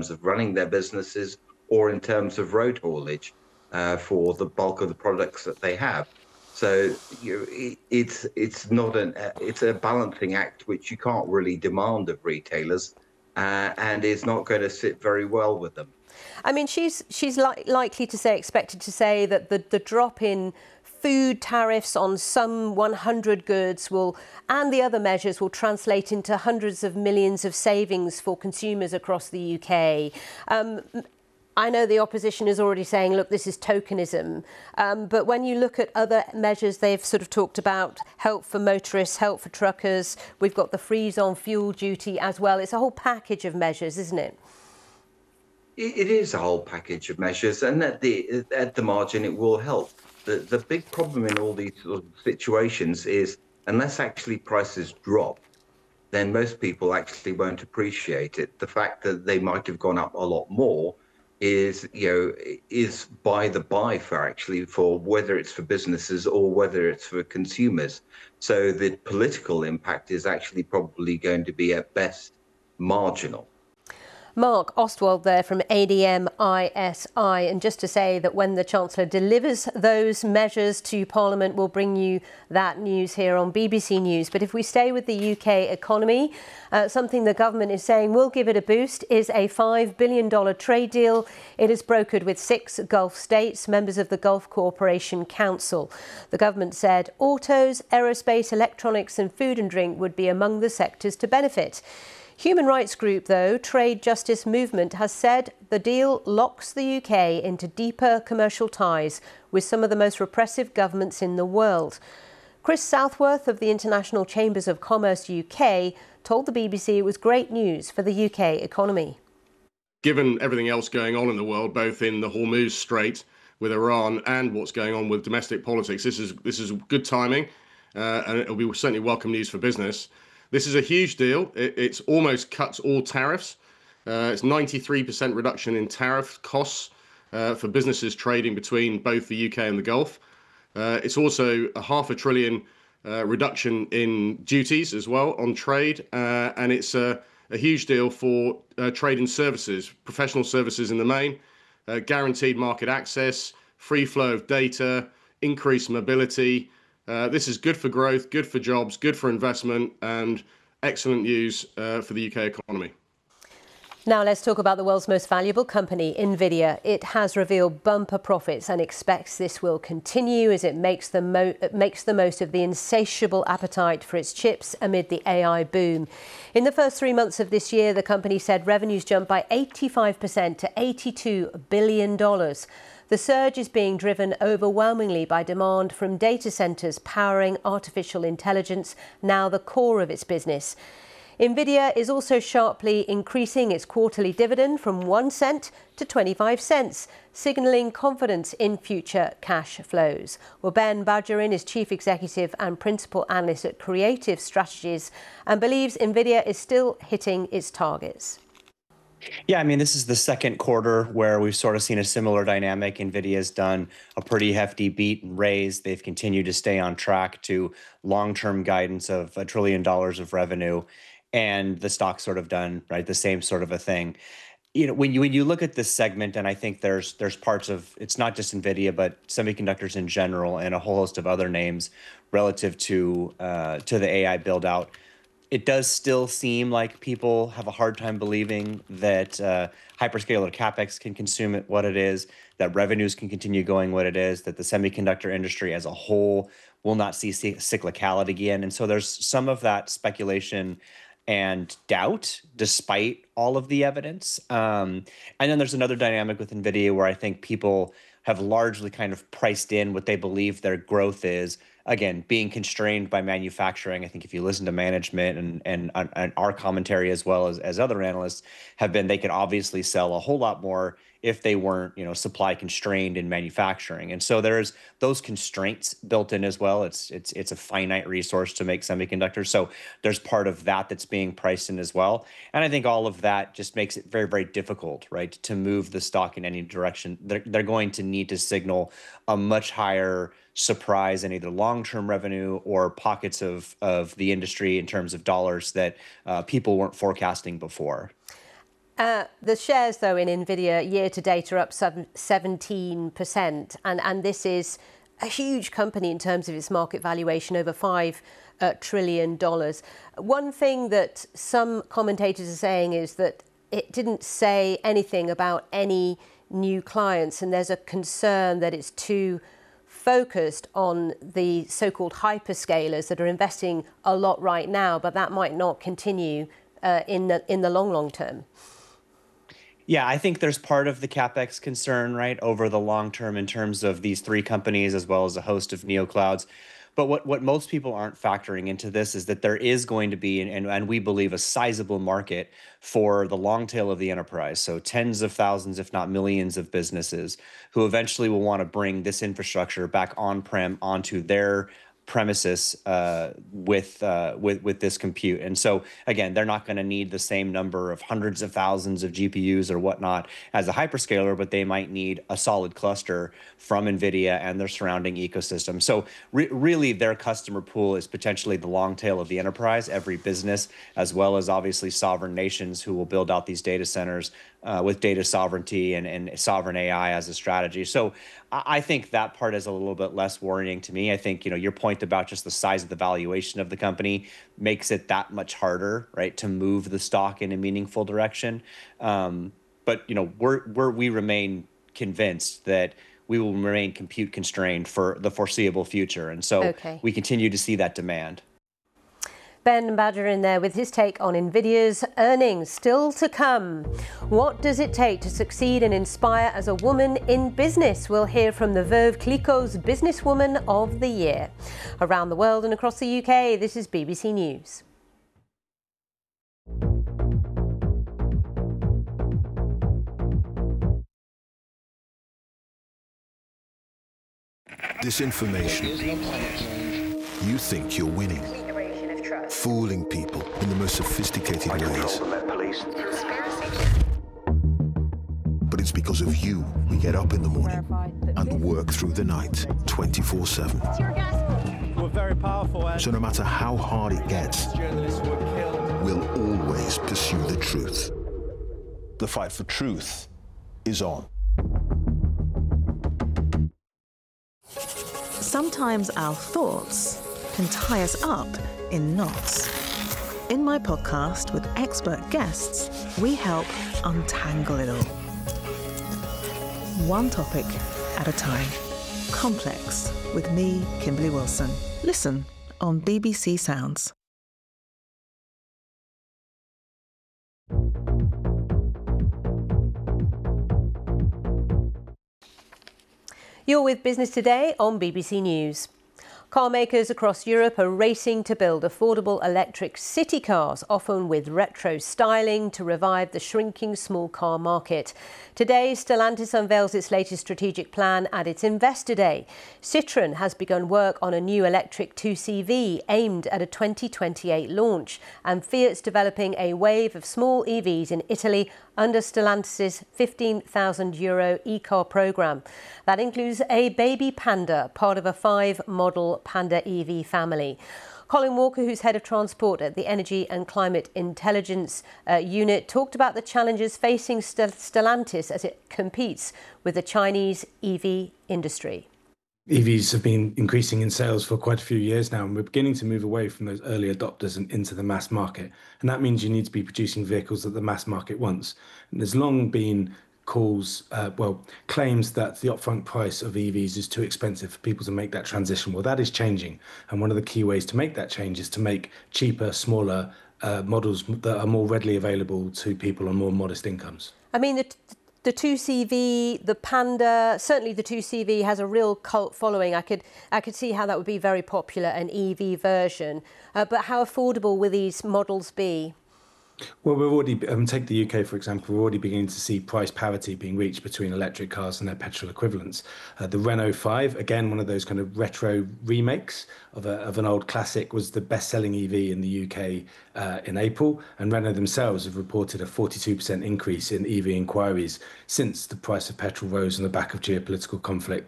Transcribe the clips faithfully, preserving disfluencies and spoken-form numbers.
terms of running their businesses or in terms of road haulage uh, for the bulk of the products that they have. So you know, it, it's it's not an uh, it's a balancing act which you can't really demand of retailers, uh, and is not going to sit very well with them. I mean, she's she's li likely to say, expected to say that the the drop in food tariffs on some one hundred goods will, and the other measures will translate into hundreds of millions of savings for consumers across the U K. Um, I know the opposition is already saying, look, this is tokenism. Um, but when you look at other measures, they've sort of talked about help for motorists, help for truckers. We've got the freeze on fuel duty as well. It's a whole package of measures, isn't it? It is a whole package of measures, and at the at the margin, it will help. The the big problem in all these sort of situations is unless actually prices drop, then most people actually won't appreciate it. The fact that they might have gone up a lot more is, you know, is by the by for actually for whether it's for businesses or whether it's for consumers. So the political impact is actually probably going to be at best marginal. Mark Ostwald there from A D M I S I. And just to say that when the Chancellor delivers those measures to Parliament, we'll bring you that news here on B B C News. But if we stay with the U K economy, uh, something the government is saying will give it a boost is a five billion dollars trade deal. It is brokered with six Gulf states, members of the Gulf Cooperation Council. The government said autos, aerospace, electronics and food and drink would be among the sectors to benefit. Human rights group, though, Trade Justice Movement, has said the deal locks the U K into deeper commercial ties with some of the most repressive governments in the world. Chris Southworth of the International Chambers of Commerce U K told the B B C it was great news for the U K economy. Given everything else going on in the world, both in the Hormuz Strait with Iran and what's going on with domestic politics, this is this is good timing, uh, and it'll be certainly welcome news for business. This is a huge deal. It it's almost cuts all tariffs. Uh, it's ninety-three percent reduction in tariff costs uh, for businesses trading between both the U K and the Gulf. Uh, it's also a half a trillion uh, reduction in duties as well on trade. Uh, and it's a, a huge deal for uh, trade and services, professional services in the main, uh, guaranteed market access, free flow of data, increased mobility. Uh, this is good for growth, good for jobs, good for investment, and excellent news uh, for the U K economy. Now let's talk about the world's most valuable company, Nvidia. It has revealed bumper profits and expects this will continue as it makes the, mo makes the most of the insatiable appetite for its chips amid the A I boom. In the first three months of this year, the company said revenues jumped by eighty-five percent to eighty-two billion dollars. The surge is being driven overwhelmingly by demand from data centres powering artificial intelligence, now the core of its business. Nvidia is also sharply increasing its quarterly dividend from one cent to twenty-five cents, signalling confidence in future cash flows. Well, Ben Badgerin is Chief Executive and Principal Analyst at Creative Strategies and believes Nvidia is still hitting its targets. Yeah, I mean, this is the second quarter where we've sort of seen a similar dynamic. NVIDIA's done a pretty hefty beat and raise. They've continued to stay on track to long-term guidance of a trillion dollars of revenue. And the stock's sort of done, right, the same sort of a thing. You know, when you when you look at this segment, and I think there's there's parts of, it's not just NVIDIA, but semiconductors in general and a whole host of other names relative to uh, to the A I build out. It does still seem like people have a hard time believing that uh, hyperscaler CapEx can consume it what it is, that revenues can continue going what it is, that the semiconductor industry as a whole will not see cyclicality again. And so there's some of that speculation and doubt despite all of the evidence. Um, and then there's another dynamic with NVIDIA where I think people have largely kind of priced in what they believe their growth is. Again, being constrained by manufacturing. I think if you listen to management and, and, and our commentary as well as, as other analysts have been, they could obviously sell a whole lot more if they weren't, you know, supply constrained in manufacturing. And so there's those constraints built in as well. It's it's it's a finite resource to make semiconductors. So there's part of that that's being priced in as well. And I think all of that just makes it very, very difficult, right, to move the stock in any direction. They're, they're going to need to signal a much higher surprise in either long-term revenue or pockets of, of the industry in terms of dollars that uh, people weren't forecasting before. Uh, the shares, though, in Nvidia year to date are up seventeen percent, and, and this is a huge company in terms of its market valuation, over five uh, trillion dollars. One thing that some commentators are saying is that it didn't say anything about any new clients, and there's a concern that it's too focused on the so-called hyperscalers that are investing a lot right now, but that might not continue uh, in the in the long, long term. Yeah, I think there's part of the CapEx concern, right, over the long term in terms of these three companies as well as a host of neoclouds. But what, what most people aren't factoring into this is that there is going to be, and, and we believe, a sizable market for the long tail of the enterprise. So tens of thousands, if not millions, of businesses who eventually will want to bring this infrastructure back on-prem onto their premises uh, with uh, with with this compute. And so again, they're not going to need the same number of hundreds of thousands of G P Us or whatnot as a hyperscaler, but they might need a solid cluster from NVIDIA and their surrounding ecosystem. So re really their customer pool is potentially the long tail of the enterprise, every business, as well as obviously sovereign nations who will build out these data centers uh, with data sovereignty and, and sovereign A I as a strategy. So I think that part is a little bit less worrying to me. I think, you know, your point about just the size of the valuation of the company makes it that much harder, right, to move the stock in a meaningful direction. Um, but, you know, we're, we're, we remain convinced that we will remain compute constrained for the foreseeable future. And so okay. we continue to see that demand. Ben Badger in there with his take on NVIDIA's earnings still to come. What does it take to succeed and inspire as a woman in business? We'll hear from the Veuve Clicquot's Businesswoman of the Year. Around the world and across the U K, this is B B C News. Disinformation. You think you're winning. Fooling people in the most sophisticated ways. But it's because of you we get up in the morning and work through the night twenty-four seven. We're very powerful. So no matter how hard it gets, we'll always pursue the truth. The fight for truth is on. Sometimes our thoughts can tie us up in knots. In my podcast with expert guests, we help untangle it all. One topic at a time. Complex with me, Kimberly Wilson. Listen on B B C Sounds. You're with Business Today on B B C News. Car makers across Europe are racing to build affordable electric city cars, often with retro styling, to revive the shrinking small car market. Today, Stellantis unveils its latest strategic plan at its Investor Day. Citroën has begun work on a new electric two C V aimed at a twenty twenty-eight launch, and Fiat's developing a wave of small E Vs in Italy under Stellantis' fifteen thousand euro e-car programme. That includes a baby Panda, part of a five-model Panda E V family. Colin Walker, who's head of transport at the Energy and Climate Intelligence uh, Unit, talked about the challenges facing Stellantis as it competes with the Chinese E V industry. E Vs have been increasing in sales for quite a few years now, and we're beginning to move away from those early adopters and into the mass market. And that means you need to be producing vehicles that the mass market wants. And there's long been calls, uh, well, claims that the upfront price of E Vs is too expensive for people to make that transition. Well, that is changing. And one of the key ways to make that change is to make cheaper, smaller uh, models that are more readily available to people on more modest incomes. I mean, the The two C V, the Panda, certainly the two C V has a real cult following. I could, I could see how that would be very popular, an E V version. Uh, but how affordable will these models be? Well, we're already, um, take the U K, for example, we're already beginning to see price parity being reached between electric cars and their petrol equivalents. Uh, the Renault five, again, one of those kind of retro remakes of, a, of an old classic, was the best-selling E V in the U K uh, in April. And Renault themselves have reported a forty-two percent increase in E V inquiries since the price of petrol rose on the back of geopolitical conflict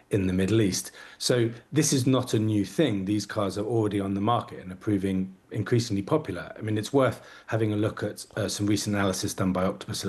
in the Middle East. So this is not a new thing. These cars are already on the market and are proving increasingly popular. I mean, it's worth having a look at uh, some recent analysis done by Octopus